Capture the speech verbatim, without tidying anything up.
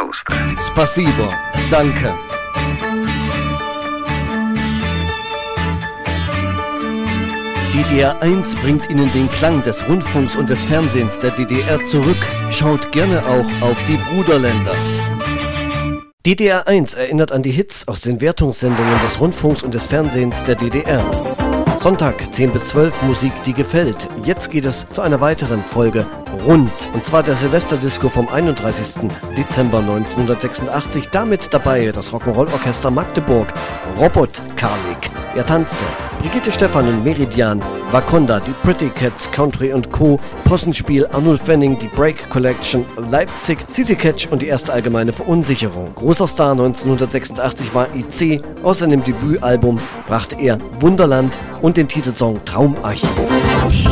пожалуйста. Spasibo, danke. D D R eins bringt Ihnen den Klang des Rundfunks und des Fernsehens der D D R zurück. Schaut gerne auch auf die Bruderländer. D D R eins erinnert an die Hits aus den Wertungssendungen des Rundfunks und des Fernsehens der D D R. Sonntag zehn bis zwölf Musik, die gefällt. Jetzt geht es zu einer weiteren Folge Rund. Und zwar der Silvesterdisco vom einunddreißigsten Dezember neunzehnhundertsechsundachtzig. Damit dabei das Rock'n'Roll-Orchester Magdeburg, Robot Karlik. Er tanzte. Brigitte Stephan und Meridian, Wakonda, die Pretty Cats, Country und Co., Possenspiel, Arnulf Wenning, die Break Collection, Leipzig, Sissy Catch und die erste allgemeine Verunsicherung. Großer Star neunzehnhundertsechsundachtzig war I C. Aus seinem Debütalbum brachte er Wunderland und den Titelsong Traumarchiv.